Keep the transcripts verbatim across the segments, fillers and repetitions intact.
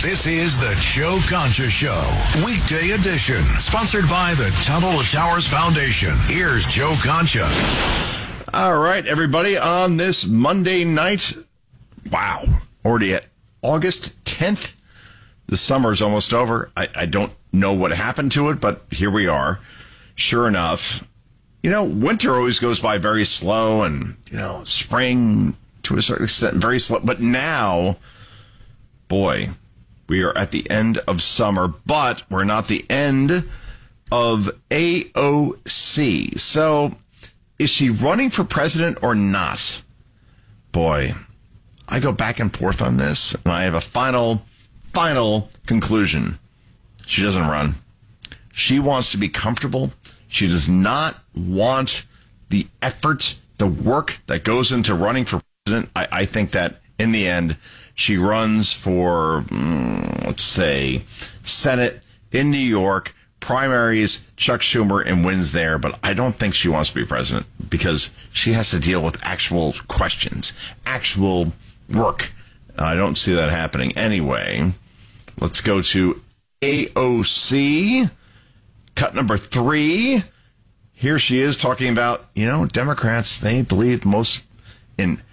This is the Joe Concha Show, weekday edition, sponsored by the Tunnel to Towers Foundation. Here's Joe Concha. All right, everybody, on this Monday night, wow, already at August tenth. The summer's almost over. I, I don't know what happened to it, but here we are. Sure enough, you know, winter always goes by very slow, and, you know, spring to a certain extent very slow. But now, boy, we are at the end of summer, but we're not the end of A O C. So, is she running for president or not? Boy, I go back and forth on this, and I have a final, final conclusion. She doesn't run. She wants to be comfortable. She does not want the effort, the work that goes into running for president. I, I think that in the end, she runs for, mm, let's say, Senate in New York, primaries, Chuck Schumer, and wins there. But I don't think she wants to be president because she has to deal with actual questions, actual work. I don't see that happening. Anyway, let's go to A O C, cut number three. Here she is talking about, you know, Democrats, they believe most in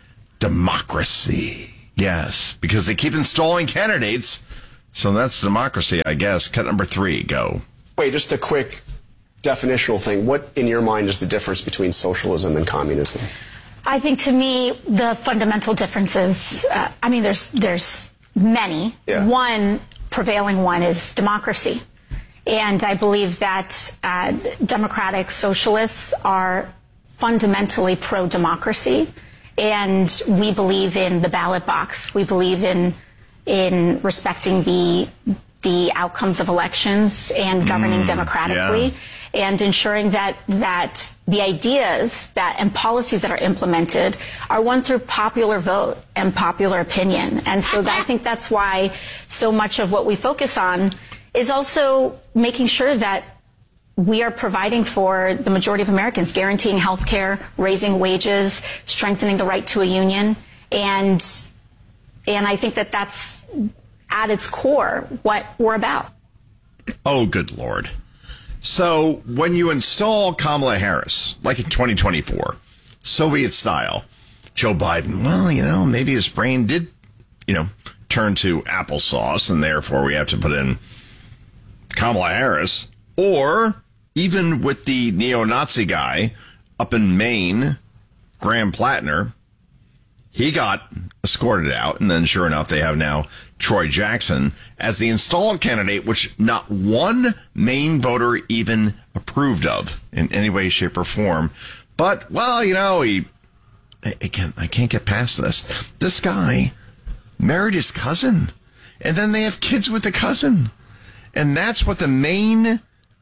democracy. Yes, because they keep installing candidates. So that's democracy, I guess. Cut number three, go. Wait, just a quick definitional thing. What, in your mind, is the difference between socialism and communism? I think, to me, the fundamental differences, uh, I mean, there's there's many. Yeah. One prevailing one is democracy. And I believe that uh, democratic socialists are fundamentally pro-democracy. And we believe in the ballot box. We believe in in respecting the the outcomes of elections and governing mm, democratically, yeah. and ensuring that that the ideas that and policies that are implemented are won through popular vote and popular opinion. And so that, I think that's why so much of what we focus on is also making sure that we are providing for the majority of Americans, guaranteeing health care, raising wages, strengthening the right to a union. And and I think that that's at its core what we're about. Oh, good Lord. So when you install Kamala Harris, like in twenty twenty-four, Soviet style, Joe Biden, well, you know, maybe his brain did, you know, turn to applesauce, and therefore we have to put in Kamala Harris. Or even with the neo-Nazi guy up in Maine, Graham Plattner, he got escorted out, and then sure enough, they have now Troy Jackson as the installed candidate, which not one Maine voter even approved of in any way, shape, or form. But, well, you know, he, I, I can't, I can't get past this. This guy married his cousin, and then they have kids with the cousin. And that's what the Maine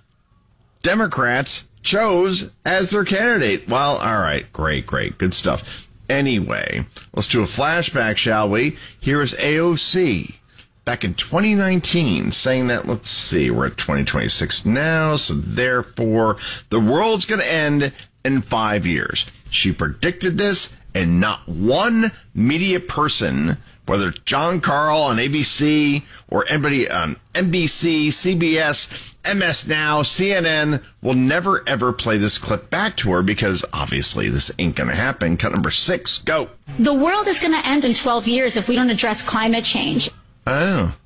Democrats chose as their candidate. Well, all right, great, great, good stuff. Anyway, let's do a flashback, shall we? Here is A O C back in twenty nineteen saying that, let's see, we're at twenty twenty-six now, so therefore the world's going to end in five years. She predicted this, and not one media person, whether it's John Carl on A B C or anybody on N B C, C B S, M S Now, C N N, will never, ever play this clip back to her because obviously this ain't going to happen. Cut number six, go. The world is going to end in twelve years if we don't address climate change. Oh.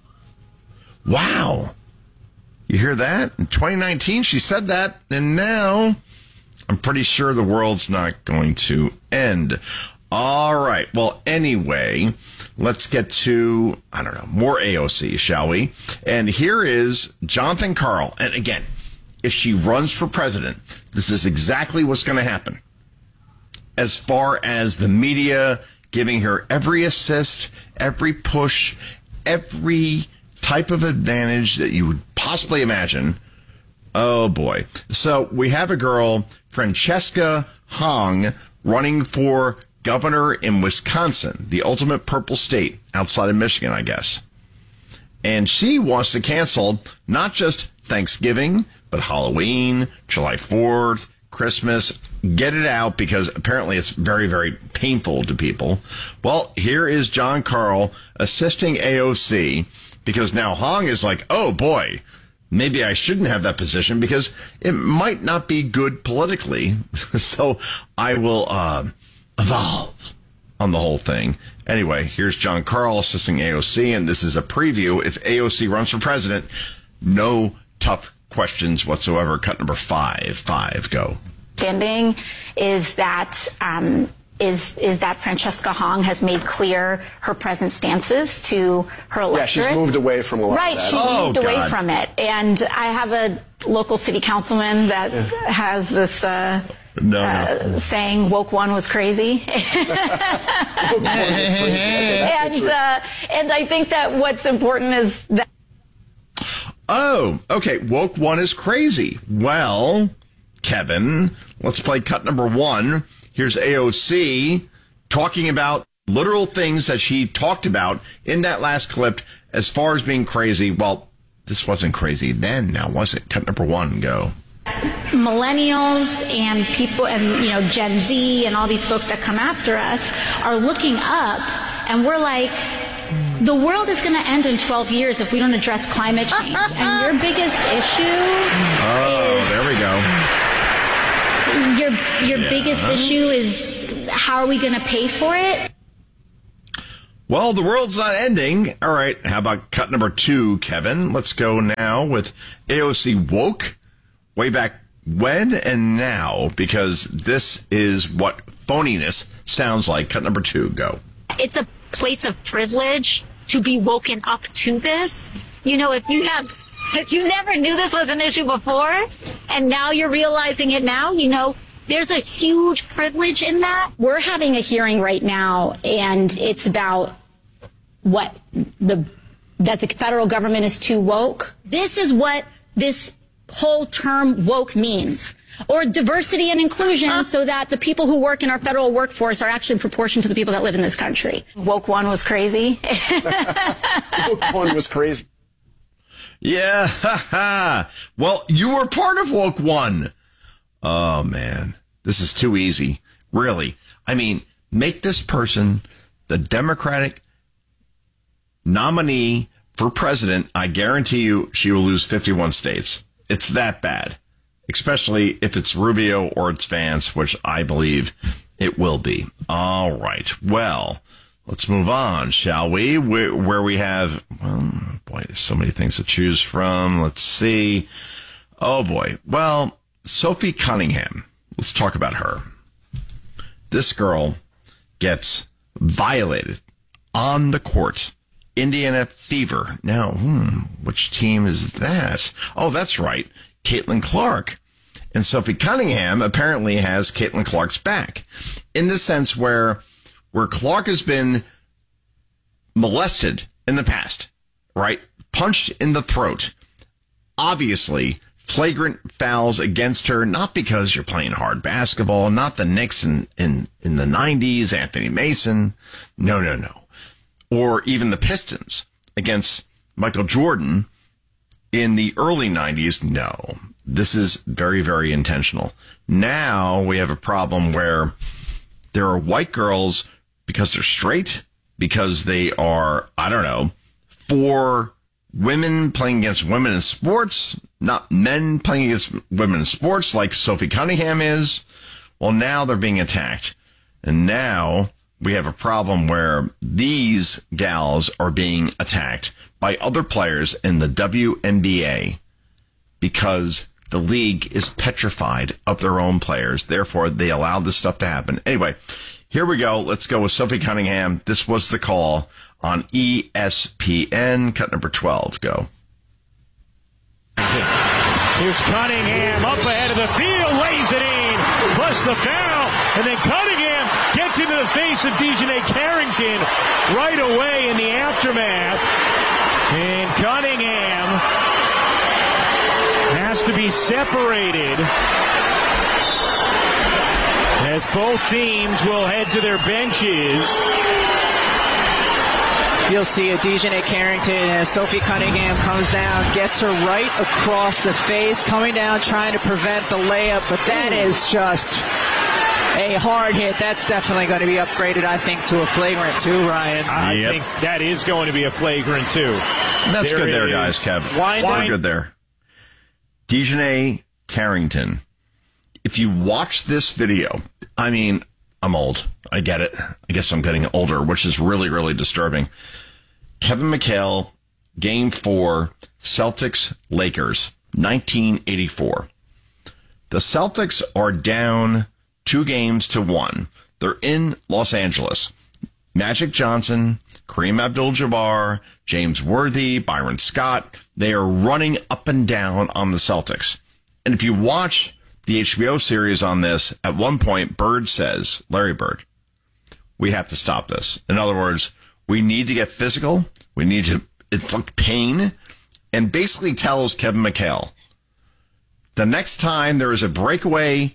Wow. You hear that? In twenty nineteen, she said that, and now I'm pretty sure the world's not going to end. All right. Well, anyway, let's get to, I don't know, more A O C, shall we? And here is Jonathan Karl. And again, if she runs for president, this is exactly what's going to happen. As far as the media giving her every assist, every push, every type of advantage that you would possibly imagine. Oh, boy. So we have a girl, Francesca Hong, running for governor in Wisconsin, the ultimate purple state outside of Michigan, I guess. And she wants to cancel not just Thanksgiving, but Halloween, July fourth, Christmas, get it out because apparently it's very, very painful to people. Well, here is Jon Karl assisting A O C because now Hong is like, oh boy, maybe I shouldn't have that position because it might not be good politically. So I will uh, evolve on the whole thing. Anyway, here's Jon Karl assisting A O C, and this is a preview. If A O C runs for president, no tough questions whatsoever. Cut number five. Five, go. Standing is that um, is is that Francesca Hong has made clear her present stances to her electorate. Yeah, she's moved away from a lot right, of that. Right, she oh, moved God. away from it. And I have a local city councilman that yeah. has this uh, no, uh, no. saying woke one was crazy. Woke one was crazy. Okay, and uh, and I think that what's important is that. Oh, okay. Woke one is crazy. Well, Kevin, let's play cut number one. Here's A O C talking about literal things that she talked about in that last clip as far as being crazy. Well, this wasn't crazy then, now was it? Cut number one, go. Millennials and people and, you know, Gen Z and all these folks that come after us are looking up and we're like, the world is going to end in twelve years if we don't address climate change. And your biggest issue oh, is... there we go. Your, your yeah. biggest issue is how are we going to pay for it? Well, the world's not ending. All right, how about cut number two, Kevin? Let's go now with A O C woke way back when and now, because this is what phoniness sounds like. Cut number two, go. It's a place of privilege to be woken up to this. You know, if you have, if you never knew this was an issue before, and now you're realizing it now, you know, there's a huge privilege in that. We're having a hearing right now, and it's about what the, that the federal government is too woke. This is what this whole term woke means. Or diversity and inclusion so that the people who work in our federal workforce are actually in proportion to the people that live in this country. Woke one was crazy. Woke one was crazy. Yeah. Well, you were part of woke one. Oh, man. This is too easy. Really. I mean, make this person the Democratic nominee for president. I guarantee you she will lose fifty-one states. It's that bad. Especially if it's Rubio or it's Vance, which I believe it will be. All right. Well, let's move on, shall we? Where, where we have, well, boy, there's so many things to choose from. Let's see. Oh, boy. Well, Sophie Cunningham. Let's talk about her. This girl gets violated on the court. Indiana Fever. Now, hmm, which team is that? Oh, that's right. Caitlin Clark. And Sophie Cunningham apparently has Caitlin Clark's back in the sense where where Clark has been molested in the past, right? Punched in the throat. Obviously, flagrant fouls against her, not because you're playing hard basketball, not the Knicks in, in, in the nineties, Anthony Mason. No, no, no. Or even the Pistons against Michael Jordan in the early nineties. No. This is very, very intentional. Now we have a problem where there are white girls, because they're straight, because they are, I don't know, for women playing against women in sports, not men playing against women in sports like Sophie Cunningham is. Well, now they're being attacked. And now we have a problem where these gals are being attacked by other players in the W N B A because the league is petrified of their own players. Therefore, they allow this stuff to happen. Anyway, here we go. Let's go with Sophie Cunningham. This was the call on E S P N. Cut number twelve. Go. Here's Cunningham up ahead of the field, lays it in, plus the foul, and then Cunningham gets into the face of Dejounte Carrington right away in the aftermath. And Cunningham has to be separated as both teams will head to their benches. You'll see a Dejanay Carrington as Sophie Cunningham comes down, gets her right across the face, coming down, trying to prevent the layup, but that is just a hard hit. That's definitely going to be upgraded, I think, to a flagrant two, Ryan. I Yep. think that is going to be a flagrant two. That's There good there, is. guys, Kev. Why We're not? good there. Dejanay Carrington. If you watch this video, I mean, I'm old. I get it. I guess I'm getting older, which is really, really disturbing. Kevin McHale, Game four, Celtics Lakers, nineteen eighty-four. The Celtics are down two games to one. They're in Los Angeles. Magic Johnson, Kareem Abdul-Jabbar, James Worthy, Byron Scott, they are running up and down on the Celtics. And if you watch the H B O series on this, at one point, Bird says, Larry Bird, we have to stop this. In other words, we need to get physical. We need to inflict pain, and basically tells Kevin McHale, the next time there is a breakaway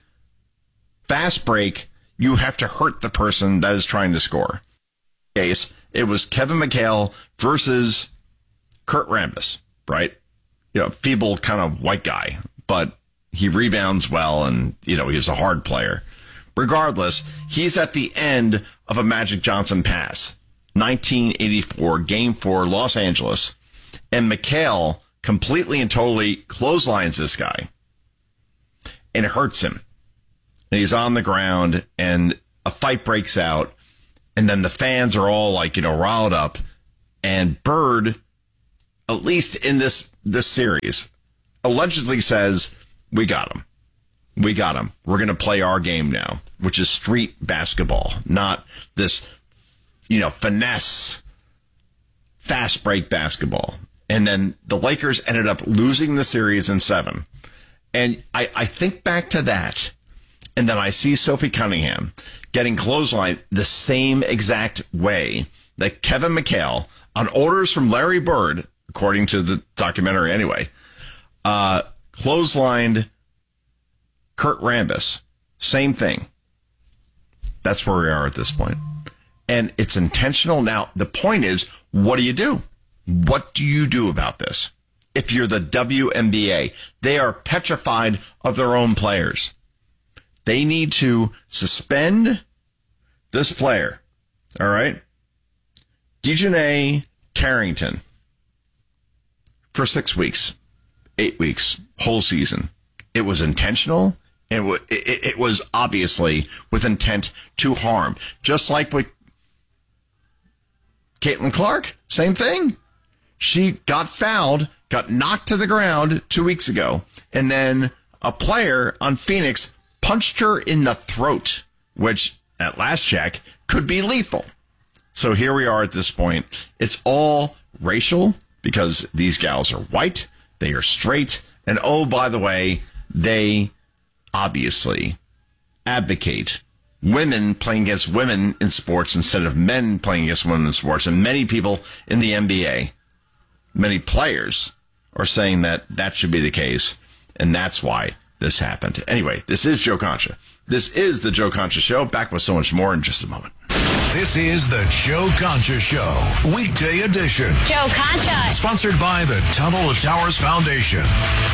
fast break, you have to hurt the person that is trying to score. Case, it was Kevin McHale versus Kurt Rambis, right? You know, feeble kind of white guy, but he rebounds well, and, you know, he's a hard player. Regardless, he's at the end of a Magic Johnson pass. nineteen eighty-four, Game four, Los Angeles. And McHale completely and totally clotheslines this guy. And it hurts him. And he's on the ground, and a fight breaks out. And then the fans are all, like, you know, riled up. And Bird, at least in this, this series, allegedly says, we got him. We got him. We're going to play our game now, which is street basketball, not this, you know, finesse, fast break basketball. And then the Lakers ended up losing the series in seven. And I, I think back to that, and then I see Sophie Cunningham getting clotheslined the same exact way that Kevin McHale, on orders from Larry Bird, according to the documentary anyway, uh, clotheslined Kurt Rambis. Same thing. That's where we are at this point. And it's intentional. Now, the point is, what do you do? What do you do about this? If you're the W N B A, they are petrified of their own players. They need to suspend this player. All right? Dejanay Carrington for six weeks, eight weeks, whole season. It was intentional. It, w- it, it was obviously with intent to harm. Just like with Caitlin Clark, same thing. She got fouled, got knocked to the ground two weeks ago, and then a player on Phoenix punched her in the throat, which at last check could be lethal. So here we are at this point. It's all racial because these gals are white, they are straight, and oh, by the way, they obviously advocate women playing against women in sports instead of men playing against women in sports. And many people in the N B A, many players, are saying that that should be the case, and that's why this happened. Anyway, this is Joe Concha. This is the Joe Concha Show. Back with so much more in just a moment. This is the Joe Concha Show, weekday edition. Joe Concha. Sponsored by the Tunnel to Towers Foundation.